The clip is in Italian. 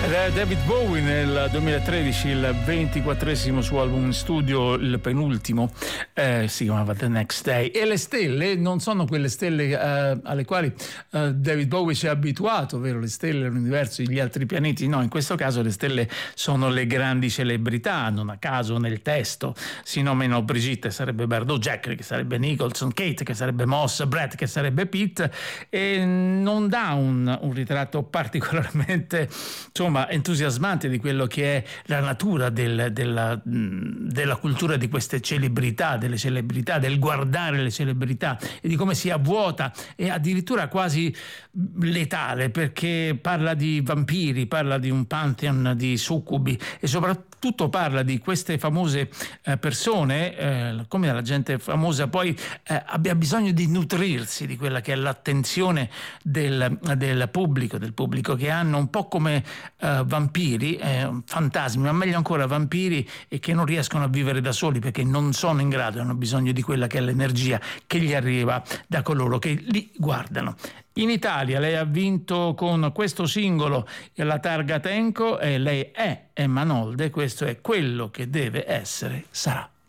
David Bowie nel 2013, il 24esimo suo album in studio, il penultimo, si chiamava The Next Day. E le stelle non sono quelle stelle alle quali David Bowie ci ha abituato, ovvero le stelle, l'universo, gli altri pianeti. No, in questo caso le stelle sono le grandi celebrità. Non a caso nel testo si nominano Brigitte, sarebbe Bardot, Jack, che sarebbe Nicholson, Kate, che sarebbe Moss, Brett, che sarebbe Pitt, e non dà un ritratto particolarmente, insomma, entusiasmante di quello che è la natura della cultura di queste celebrità, delle celebrità, del guardare le celebrità, e di come sia vuota e addirittura quasi letale, perché parla di vampiri, parla di un pantheon di succubi e soprattutto parla di queste famose persone, come la gente famosa poi abbia bisogno di nutrirsi di quella che è l'attenzione del pubblico che hanno, un po' come vampiri, fantasmi, ma meglio ancora vampiri, e che non riescono a vivere da soli perché non sono in grado, hanno bisogno di quella che è l'energia che gli arriva da coloro che li guardano. In Italia lei ha vinto con questo singolo la targa Tenco, e lei è Emma Nolde. Questo è Quello che deve essere sarà.